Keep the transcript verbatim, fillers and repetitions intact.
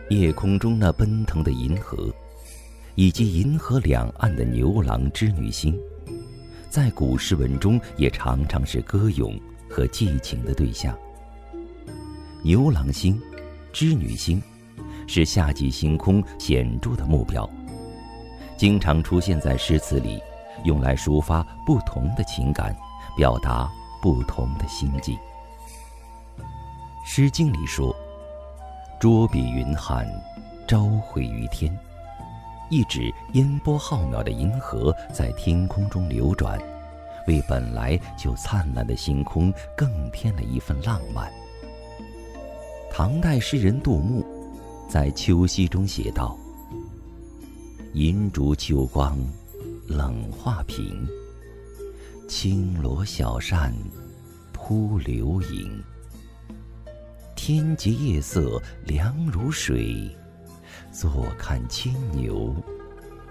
夜空中那奔腾的银河，以及银河两岸的牛郎织女星，在古诗文中也常常是歌咏和寄情的对象。牛郎星、织女星是夏季星空显著的目标，经常出现在诗词里，用来抒发不同的情感，表达不同的心境。《诗经》里说：“捉彼云汉，朝回于天”，意指烟波浩渺的银河在天空中流转，为本来就灿烂的星空更添了一份浪漫。唐代诗人杜牧在《秋夕》中写道：“银烛秋光冷画屏，轻罗小扇扑流萤。天极夜色凉如水，坐看牵牛